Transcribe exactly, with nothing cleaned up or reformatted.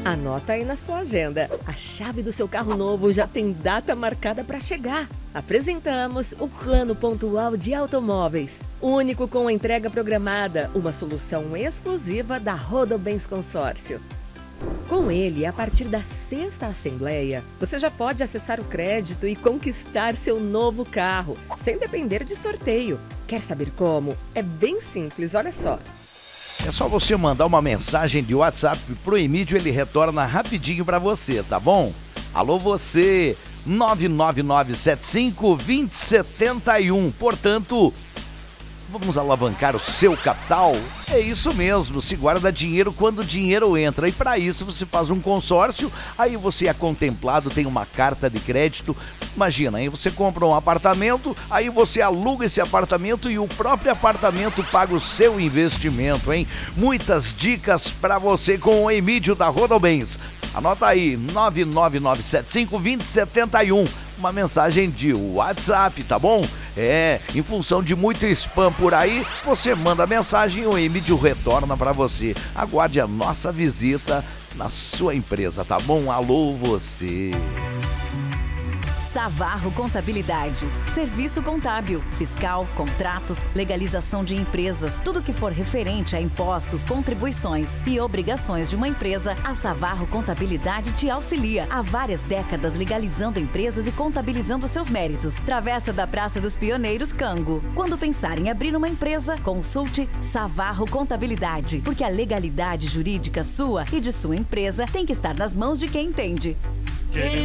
Anota aí na sua agenda. A chave do seu carro novo já tem data marcada para chegar. Apresentamos o Plano Pontual de Automóveis, único com entrega programada, uma solução exclusiva da Rodobens Consórcio. Com ele, a partir da sexta assembleia, você já pode acessar o crédito e conquistar seu novo carro, sem depender de sorteio. Quer saber como? É bem simples, olha só. É só você mandar uma mensagem de WhatsApp pro Emídio, ele retorna rapidinho para você, tá bom? Alô você, nove nove nove sete cinco dois zero sete um. Portanto, vamos alavancar o seu capital? É isso mesmo, se guarda dinheiro quando o dinheiro entra. E para isso você faz um consórcio, aí você é contemplado, tem uma carta de crédito. Imagina, aí você compra um apartamento, aí você aluga esse apartamento e o próprio apartamento paga o seu investimento, hein? Muitas dicas para você com o Emídio da Rodobens. Anota aí, nove nove nove sete cinco dois zero sete um. Uma mensagem de WhatsApp, tá bom? É, em função de muito spam por aí, você manda mensagem e o Emídio retorna para você. Aguarde a nossa visita na sua empresa, tá bom? Alô você! Savarro Contabilidade. Serviço contábil, fiscal, contratos, legalização de empresas, tudo que for referente a impostos, contribuições e obrigações de uma empresa, a Savarro Contabilidade te auxilia. Há várias décadas legalizando empresas e contabilizando seus méritos. Travessa da Praça dos Pioneiros, Cango. Quando pensar em abrir uma empresa, consulte Savarro Contabilidade, porque a legalidade jurídica sua e de sua empresa tem que estar nas mãos de quem entende.